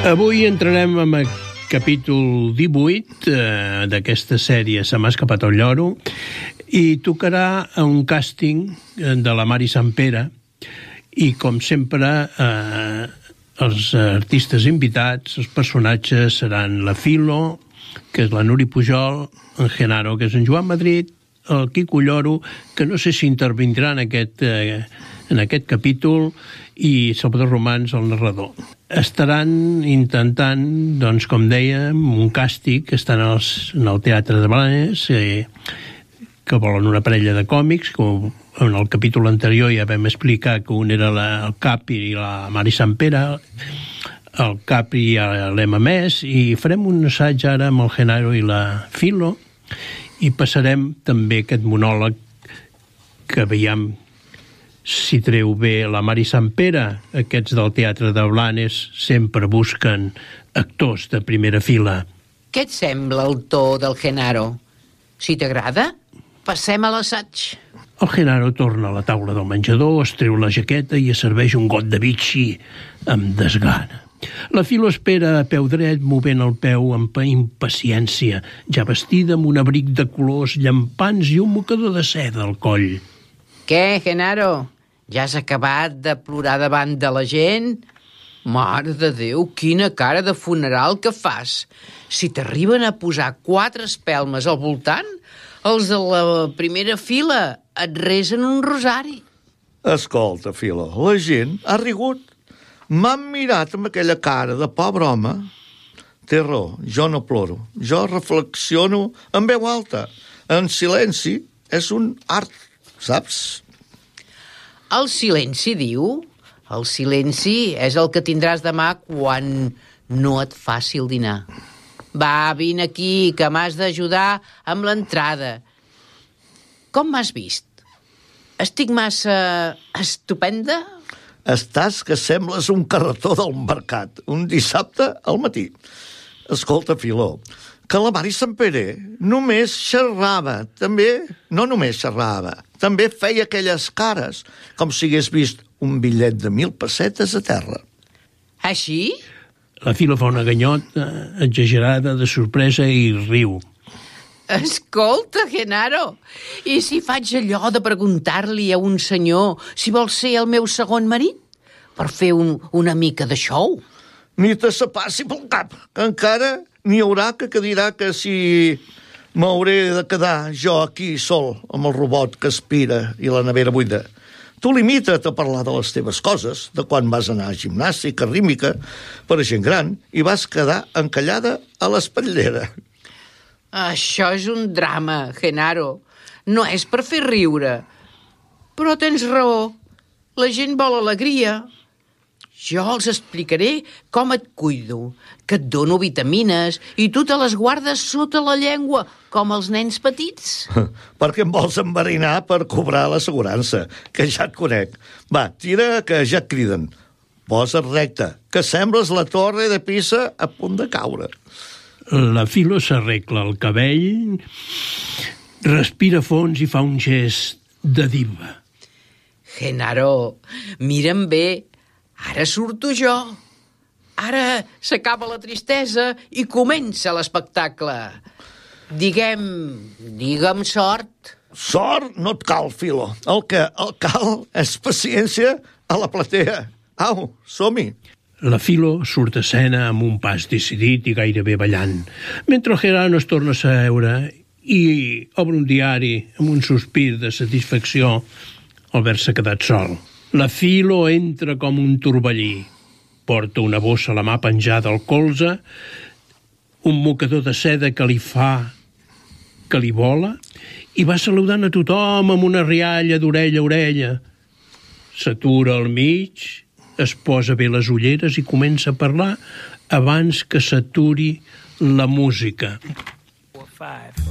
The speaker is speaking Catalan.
Avui entrarem en el capítol 18 d'aquesta sèrie Se m'ha escapat el lloro i tocarà un càsting de la Mari Sampere i, com sempre, els artistes invitats, els personatges seran la Filo, que és la Nuri Pujol, en Genaro, que és en Joan Madrid, el Quico Lloro, que no sé si intervindrà en aquest capítol, i Salvador Romans, el narrador. Estaran intentant, doncs, com dèiem, un càstig, estan en el Teatre de Blanes, que volen una parella de còmics, com en el capítol anterior ja vam explicar que un era el Capi i la Mari Sampere, el Capi ja l'hem emès, i farem un assaig ara amb el Genaro i la Filo, i passarem també aquest monòleg que veiem si treu bé la Mari Sampere. Aquests del Teatre de Blanes sempre busquen actors de primera fila. Què et sembla el to del Genaro? Si t'agrada, passem a l'assaig. El Genaro torna a la taula del menjador, es treu la jaqueta i es serveix un got de bitxi amb desgana. La Filo espera a peu dret, movent el peu amb impaciència, ja vestida amb un abric de colors llampants i un mocador de seda al coll. Què, Genaro? Ja has acabat de plorar davant de la gent? Mare de Déu, quina cara de funeral que fas! Si t'arriben a posar 4 espelmes al voltant, els de la primera fila et resen un rosari. Escolta, Filo, la gent ha rigut. M'han mirat amb aquella cara de pobre home. Té raó, jo no ploro. Jo reflexiono en veu alta. En silenci és un art, saps? El silenci, diu? El silenci és el que tindràs demà quan no et faci el dinar. Va, vine aquí, que m'has d'ajudar amb l'entrada. Com m'has vist? Estic massa estupenda? Estàs que sembles un carretó del mercat, un dissabte al matí. Escolta, Filo, que la Mari Sampere només xerrava, no només xerrava, també feia aquelles cares, com si hagués vist un bitllet de 1.000 pessetes a terra. Així? La Filo fa una ganyota exagerada de sorpresa i riu. Escolta, Genaro, i si faig allò de preguntar-li a un senyor si vol ser el meu segon marit? Per fer una mica de show? Ni te se passi pel cap, que encara n'hi haurà que dirà que si m'hauré de quedar jo aquí sol amb el robot que aspira i la nevera buida. Tu limita't a parlar de les teves coses, de quan vas anar a gimnàstica rítmica per a gent gran i vas quedar encallada a l'espatllera. Això és un drama, Genaro. No és per fer riure. Però tens raó. La gent vol alegria. Jo els explicaré com et cuido, que et dono vitamines i tu te les guardes sota la llengua, com els nens petits. Per què em vols enverinar per cobrar l'assegurança? Que ja et conec. Va, tira, que ja et criden. Posa't recte, que sembles la torre de Pisa a punt de caure. La Filo s'arregla el cabell, respira fons i fa un gest de diva. Genaro, mira'm bé, ara surto jo. Ara s'acaba la tristesa i comença l'espectacle. Digue'm sort. Sort no et cal, Filo. El que cal és paciència a la platea. Au, som-hi. La Filo surt a escena amb un pas decidit i gairebé ballant, mentre el Genaro es torna a seure i obre un diari amb un sospir de satisfacció al haver-se quedat sol. La Filo entra com un torbellí. Porta una bossa a la mà penjada al colze, un mocador de seda que li vola, i va saludant a tothom amb una rialla d'orella a orella. S'atura al mig, es posa bé les ulleres i comença a parlar abans que s'aturi la música. 4, 5.